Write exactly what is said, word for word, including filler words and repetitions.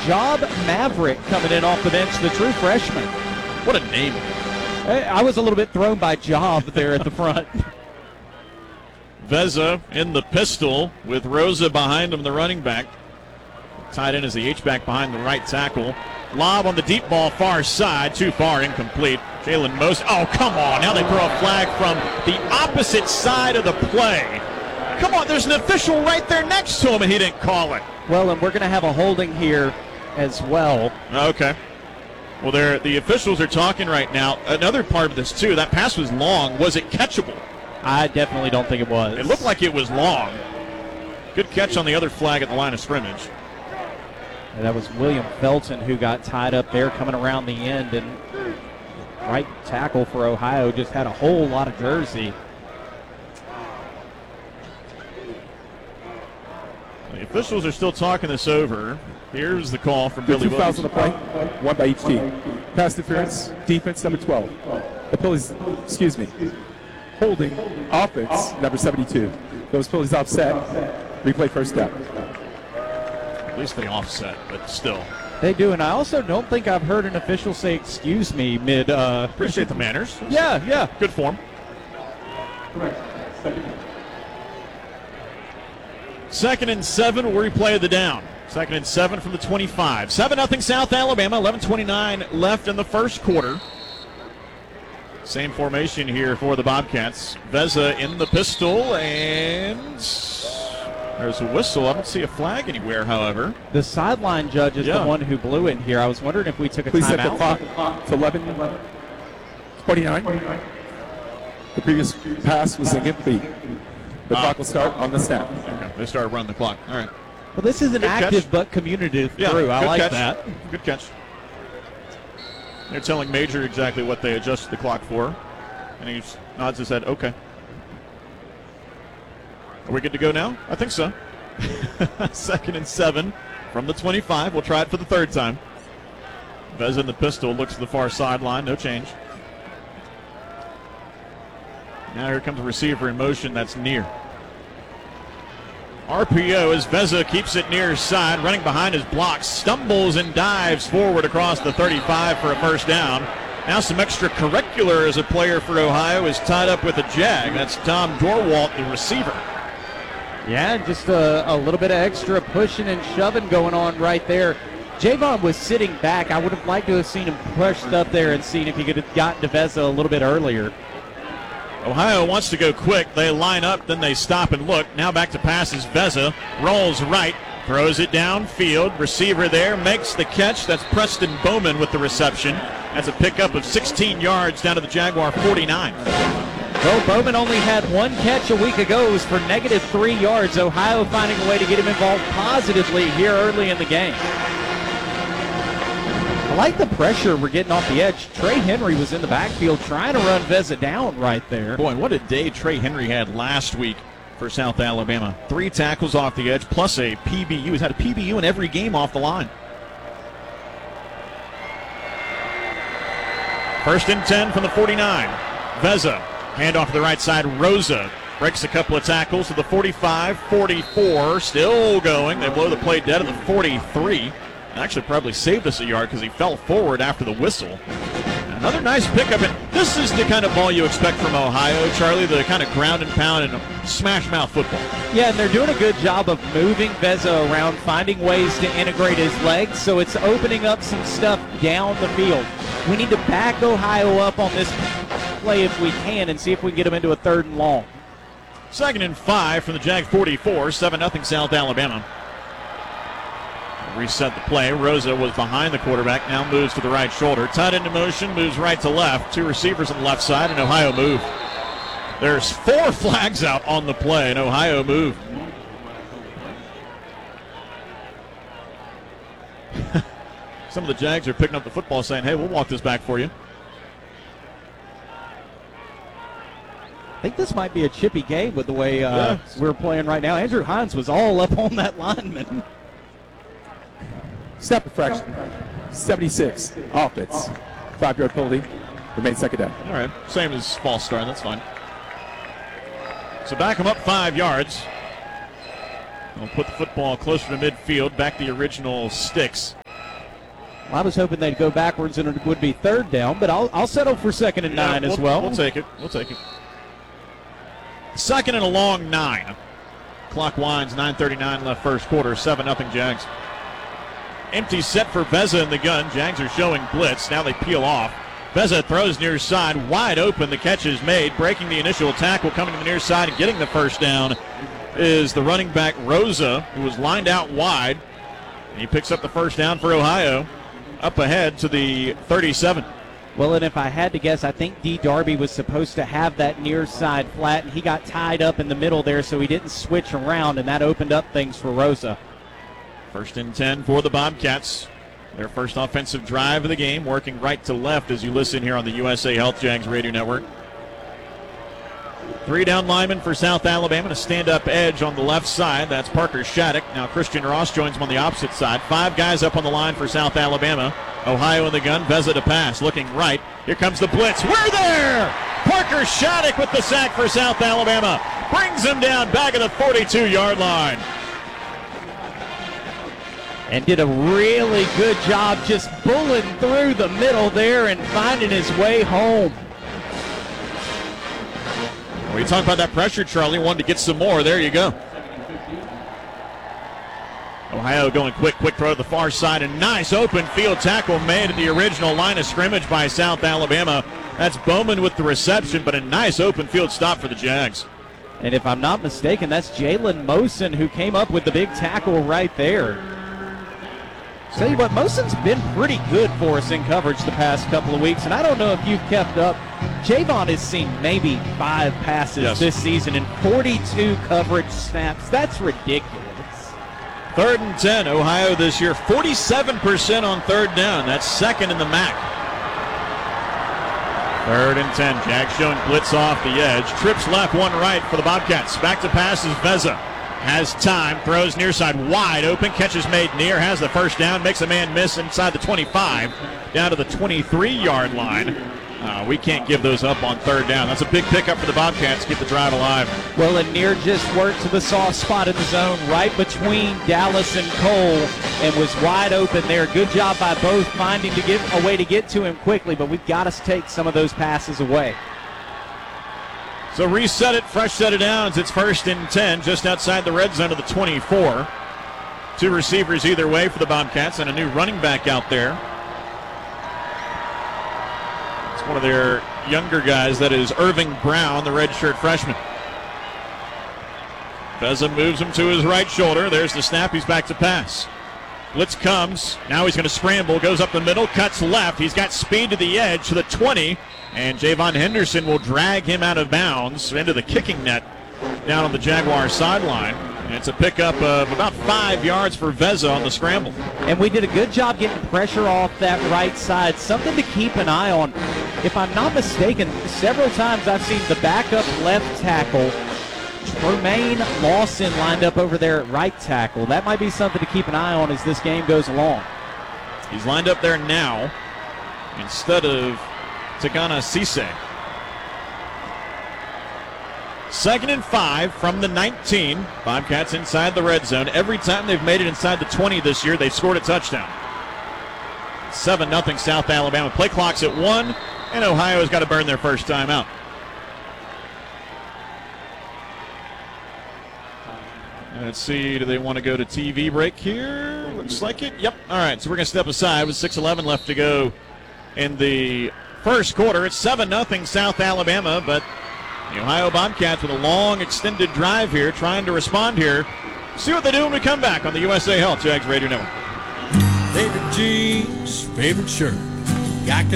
Job Maverick coming in off the bench, the true freshman. What a name. I was a little bit thrown by Job there at the front. Veza in the pistol with Rosa behind him, the running back. Tied in as the H-back behind the right tackle. Lob on the deep ball far side. Too far, incomplete. Jalen Moses. Oh, come on. Now they throw a flag from the opposite side of the play. Come on, there's an official right there next to him, and he didn't call it. Well, and we're going to have a holding here as well. Okay. Well, they're, the officials are talking right now. Another part of this, too, that pass was long. Was it catchable? I definitely don't think it was. It looked like it was long. Good catch on the other flag at the line of scrimmage. And that was William Felton who got tied up there coming around the end. And right tackle for Ohio just had a whole lot of jersey. The officials are still talking this over. Here's the call from Billy Two fouls Williams. on the play, one by each team. Pass interference, defense number twelve. Penalties, excuse me, holding offense number seventy-two. Those penalties offset. Replay first down. At least they offset, but still. They do, and I also don't think I've heard an official say "excuse me" mid. Uh, Appreciate the manners. Yeah, yeah, good form. Second and seven, we'll replay the down. Second and seven from the twenty-five. seven nothing South Alabama, eleven twenty-nine left in the first quarter. Same formation here for the Bobcats. Veza in the pistol, and there's a whistle. I don't see a flag anywhere, however. The sideline judge is Yeah. the one who blew it here. I was wondering if we took a Please set the timeout. clock to eleven twenty-nine. The previous pass was incomplete. The Ah. clock will start on the snap. Okay, they started running the clock. All right. Well, this is an Good active catch. but communicative Yeah, through. I good like catch. that. Good catch. They're telling Major exactly what they adjusted the clock for, and he just nods his head, okay. Are we good to go now? I think so. Second and seven from the twenty-five. We'll try it for the third time. Veza in the pistol, looks to the far sideline, no change. Now here comes a receiver in motion that's near. R P O as Veza keeps it near his side, running behind his blocks, stumbles and dives forward across the thirty-five for a first down. Now some extracurricular as a player for Ohio is tied up with a jag. That's Tom Dorwalt, the receiver. Yeah, just a, a little bit of extra pushing and shoving going on right there. Javon was sitting back. I would have liked to have seen him pushed up there and seen if he could have gotten to Veza a little bit earlier. Ohio wants to go quick. They line up, then they stop and look. Now back to passes. Veza rolls right, throws it downfield. Receiver there makes the catch. That's Preston Bowman with the reception. That's a pickup of sixteen yards down to the Jaguar forty-nine. Well, Bowman only had one catch a week ago. It was for negative three yards. Ohio finding a way to get him involved positively here early in the game. I like the pressure we're getting off the edge. Trey Henry was in the backfield trying to run Veza down right there. Boy, what a day Trey Henry had last week for South Alabama. Three tackles off the edge, plus a P B U. He's had a P B U in every game off the line. First and ten from the forty-nine. Veza, hand off to the right side. Rosa breaks a couple of tackles to the forty-five, forty-four. Still going. They blow the play dead at the forty-three. Actually probably saved us a yard because he fell forward after the whistle. Another nice pickup. And this is the kind of ball you expect from Ohio, Charlie, the kind of ground and pound and smash mouth football. Yeah, and they're doing a good job of moving Veza around, finding ways to integrate his legs, so it's opening up some stuff down the field. We need to back Ohio up on this play if we can and see if we can get them into a third and long. Second and five from the Jag forty-four, seven nothing South Alabama. Reset the play. Rosa was behind the quarterback, now moves to the right shoulder. Tight into motion, moves right to left. Two receivers on the left side, and Ohio move. There's four flags out on the play, and Ohio move. Some of the Jags are picking up the football saying, hey, we'll walk this back for you. I think this might be a chippy game with the way uh, Yeah. we're playing right now. Andrew Hines was all up on that lineman. Snap infraction, seventy-six. Offense, five-yard penalty. Remain second down. All right, same as false start, that's fine. So back him up five yards. We'll put the football closer to midfield, back the original sticks. Well, I was hoping they'd go backwards and it would be third down, but I'll, I'll settle for second and Yeah, nine we'll, as well. We'll take it. We'll take it. Second and a long nine. Clock winds, nine thirty-nine left first quarter, seven nothing Jags. Empty set for Veza in the gun. Jags are showing blitz. Now they peel off. Veza throws near side, wide open. The catch is made, breaking the initial tackle, coming to the near side and getting the first down is the running back Rosa, who was lined out wide. And he picks up the first down for Ohio, up ahead to the thirty-seven. Well, and if I had to guess, I think D. Darby was supposed to have that near side flat, and he got tied up in the middle there, so he didn't switch around, and that opened up things for Rosa. First and ten for the Bobcats. Their first offensive drive of the game, working right to left as you listen here on the U S A Health Jags Radio Network. Three down linemen for South Alabama, and a stand-up edge on the left side. That's Parker Shattuck. Now Christian Ross joins him on the opposite side. Five guys up on the line for South Alabama. Ohio in the gun, Veza to pass, looking right. Here comes the blitz. We're there! Parker Shattuck with the sack for South Alabama. Brings him down back at the forty-two-yard line. And did a really good job just pulling through the middle there and finding his way home. Well, you talk about that pressure, Charlie. Wanted to get some more. There you go. Ohio going quick, quick throw to the far side. A nice open field tackle made at the original line of scrimmage by South Alabama. That's Bowman with the reception, but a nice open field stop for the Jags. And if I'm not mistaken, that's Jalen Mosen who came up with the big tackle right there. Tell you what, Mosen's been pretty good for us in coverage the past couple of weeks, and I don't know if you've kept up. Javon has seen maybe five passes yes. this season in forty-two coverage snaps. That's ridiculous. Third and ten, Ohio this year, forty-seven percent on third down. That's second in the M A C. Third and ten, Jags showing blitz off the edge. Trips left, one right for the Bobcats. Back to pass is Veza. Has time, throws near side, wide open, catches made near, has the first down, makes a man miss inside the twenty-five, down to the twenty-three-yard line. Uh, we can't give those up on third down. That's a big pickup for the Bobcats, keep the drive alive. Well, and Near just worked to the soft spot in the zone right between Dallas and Cole and was wide open there. Good job by both finding to get a way to get to him quickly, but we've got to take some of those passes away. So reset it, fresh set of downs. It's first and ten, just outside the red zone of the twenty-four. Two receivers either way for the Bobcats and a new running back out there. It's one of their younger guys, that is Irving Brown, the redshirt freshman. Veza moves him to his right shoulder. There's the snap. He's back to pass. Blitz comes. Now he's going to scramble. Goes up the middle. Cuts left. He's got speed to the edge to the twenty. And Javon Henderson will drag him out of bounds into the kicking net down on the Jaguar sideline. And it's a pickup of about five yards for Veza on the scramble. And we did a good job getting pressure off that right side. Something to keep an eye on. If I'm not mistaken, several times I've seen the backup left tackle, Tremaine Lawson, lined up over there at right tackle. That might be something to keep an eye on as this game goes along. He's lined up there now instead of Tagana Cisse. Second and five from the nineteen. Bobcats inside the red zone. Every time they've made it inside the twenty this year, they've scored a touchdown. seven nothing South Alabama. Play clock's at one, and Ohio's got to burn their first time out. Let's see, do they want to go to T V break here? Looks like it. Yep. All right, so we're going to step aside with six eleven left to go in the first quarter. It's seven nothing South Alabama, but the Ohio Bobcats with a long extended drive here, trying to respond here. See what they do when we come back on the U S A Health Jags Radio Network. Favorite jeans, favorite shirt. Got